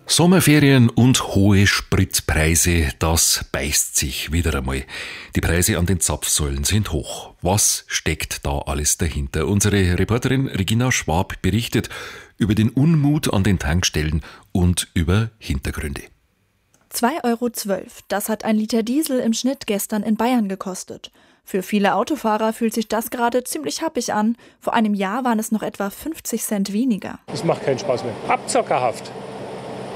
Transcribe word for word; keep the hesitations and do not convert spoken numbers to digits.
Sommerferien und hohe Spritpreise, das beißt sich wieder einmal. Die Preise an den Zapfsäulen sind hoch. Was steckt da alles dahinter? Unsere Reporterin Regina Schwab berichtet über den Unmut an den Tankstellen und über Hintergründe. zwei Euro zwölf, das hat ein Liter Diesel im Schnitt gestern in Bayern gekostet. Für viele Autofahrer fühlt sich das gerade ziemlich happig an. Vor einem Jahr waren es noch etwa fünfzig Cent weniger. Das macht keinen Spaß mehr. Abzockerhaft.